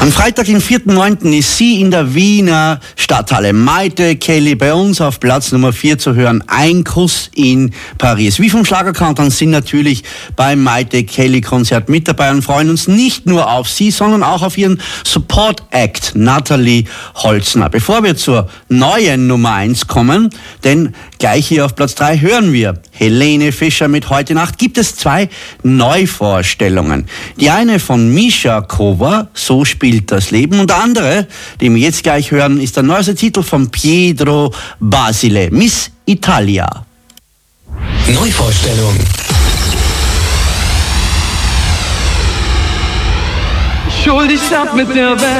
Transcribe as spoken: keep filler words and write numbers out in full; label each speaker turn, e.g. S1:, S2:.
S1: Am Freitag, den vierten neunten ist sie in der Wiener Stadthalle. Maite Kelly bei uns auf Platz Nummer vier zu hören. Ein Kuss in Paris. Wir vom Schlagerkanton sind natürlich beim Maite Kelly Konzert mit dabei und freuen uns nicht nur auf sie, sondern auch auf ihren Support Act, Nathalie Holzner. Bevor wir zur neuen Nummer eins kommen, denn gleich hier auf Platz drei hören wir Helene Fischer mit Heute Nacht, gibt es zwei Neuvorstellungen. Die eine von Misha Kova, So spielt das Leben, und der andere, den wir jetzt gleich hören, ist der neueste Titel von Pietro Basile, Miss Italia.
S2: Neuvorstellung.
S3: Schuldig ab mit der Welt.